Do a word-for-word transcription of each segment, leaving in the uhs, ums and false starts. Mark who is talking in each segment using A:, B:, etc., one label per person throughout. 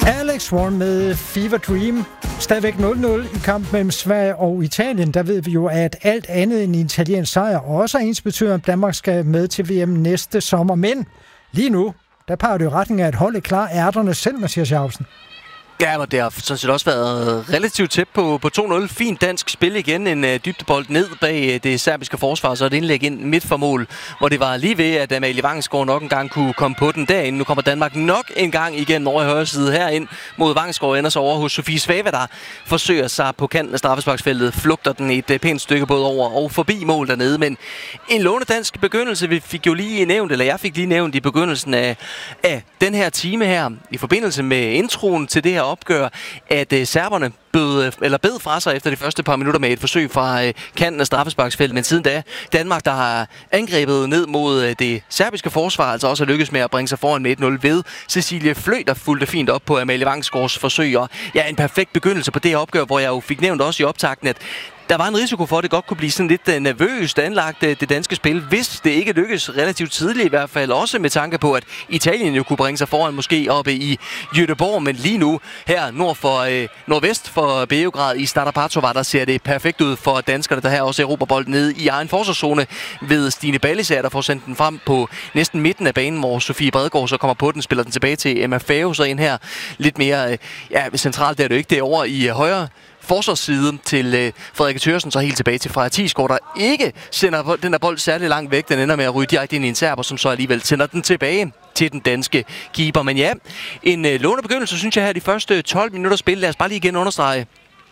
A: Alex One med Fever Dream. Stadigvæk nul nul i kamp mellem Sverige og Italien. Der ved vi jo, at alt andet end italiensk sejr også er ens betyder, at Danmark skal med til V M næste sommer. Men lige nu, der peger det jo retning af, at holdet klar ærterne selv, Mathias Jacobsen.
B: Ja, men det har sådan set også været relativt tæt på, på to nul. Fint dansk spil igen. En uh, dybdebold ned bag uh, det serbiske forsvar, så et indlæg ind midt for mål, hvor det var lige ved, at Amalie Vangsgaard nok en gang kunne komme på den derinde. Nu kommer Danmark nok en gang igen over i højre side herind mod Vangsgaard, ender så over hos Sofie Svava, der forsøger sig på kanten af straffesparksfeltet, flugter den et uh, pænt stykke både over og forbi mål dernede. Men en lovende dansk begyndelse, vi fik jo lige nævnt, eller jeg fik lige nævnt i begyndelsen af, af den her time her, i forbindelse med introen til det her opgør, at øh, serberne bød, eller bed fra sig efter de første par minutter med et forsøg fra øh, kanten af straffesparksfeltet. Men siden da, Danmark, der har angrebet ned mod øh, det serbiske forsvar, altså også har lykkes med at bringe sig foran med et nul ved Cecilie Flø, der fulgte fint op på Amalie Vangsgaards forsøg. Og ja, en perfekt begyndelse på det her opgør, hvor jeg jo fik nævnt også i optakten, at der var en risiko for, at det godt kunne blive sådan lidt uh, nervøst anlagt, uh, det danske spil, hvis det ikke lykkes relativt tidligt i hvert fald. Også med tanke på, at Italien jo kunne bringe sig foran måske oppe i Göteborg, men lige nu her nord for, uh, nordvest for Beograd i Stara Patovar, der ser det perfekt ud for danskerne, der her også erobrer bolden ned i egen forsvarszone ved Stine Ballisager, der får sendt den frem på næsten midten af banen, hvor Sofie Bredgaard så kommer på den, spiller den tilbage til Emma Fao, så ind her lidt mere uh, ja, centralt, der er det jo ikke, det er over i uh, højre forsvarsside til øh, Frederikke Thørsen, så helt tilbage til Freja Thiesgaard, der ikke sender den der bold særlig langt væk. Den ender med at ryge direkte ind i en serber, som så alligevel sender den tilbage til den danske keeper. Men ja, en øh, lovende begyndelse, synes jeg her, de første tolv minutter spil. Lad os bare lige igen understrege,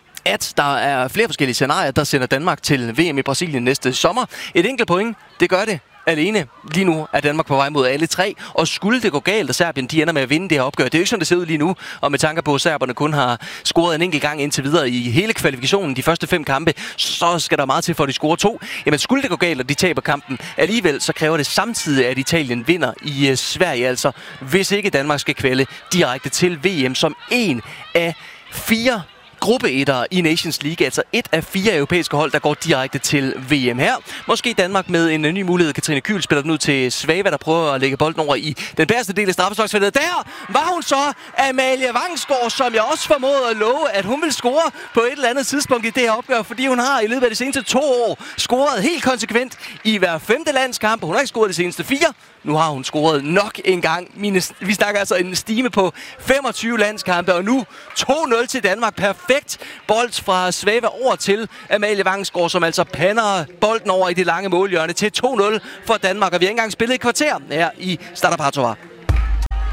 B: at der er flere forskellige scenarier, der sender Danmark til V M i Brasilien næste sommer. Et enkelt point, det gør det alene. Lige nu er Danmark på vej mod alle tre, og skulle det gå galt, og Serbien de ender med at vinde det her opgør. Det er jo ikke sådan, det ser ud lige nu, og med tanke på, at serberne kun har scoret en enkelt gang indtil videre i hele kvalifikationen, de første fem kampe, så skal der meget til for, at de scorer to. Jamen skulle det gå galt, og de taber kampen alligevel, så kræver det samtidig, at Italien vinder i uh, Sverige, altså hvis ikke Danmark skal kvalde direkte til V M som en af fire gruppeetter i Nations League, altså et af fire europæiske hold, der går direkte til V M her. Måske Danmark med en ny mulighed. Katrine Kyhl spiller den ud til Svava, der prøver at lægge bolden over i den bedste del af straffesparksfeltet. Der var hun så, Amalie Vangsgaard, som jeg også formåede at love, at hun vil score på et eller andet tidspunkt i det her opgør, fordi hun har i løbet af de seneste to år scoret helt konsekvent i hver femte landskamp. Hun har ikke scoret de seneste fire. Nu har hun scoret nok en gang. Mine, vi snakker altså en stime på femogtyve landskampe, og nu to nul til Danmark. Perfekt bold fra Svava over til Amalie Vangsgaard, som altså pander bolden over i det lange målhjørne til to nul for Danmark. Og vi har ikke engang spillet et kvarter her i Stara Patovar.